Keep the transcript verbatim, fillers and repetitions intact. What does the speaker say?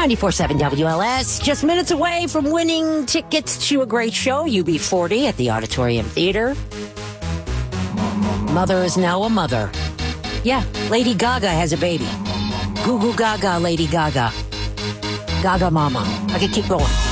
ninety-four point seven W L S, just minutes away from winning tickets to a great show, U B forty at the Auditorium Theater. Mother is now a mother. Yeah, Lady Gaga has a baby. Goo goo gaga, Lady Gaga. Gaga mama. I could keep going.